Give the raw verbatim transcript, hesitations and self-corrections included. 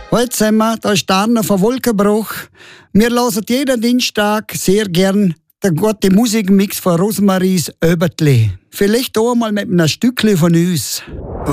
Heute sind wir, da ist der Arno von Wolkenbruch. Wir hören jeden Dienstag sehr gern den guten Musikmix von Rosemaries Öbertli. Vielleicht auch mal mit einem Stückchen von uns.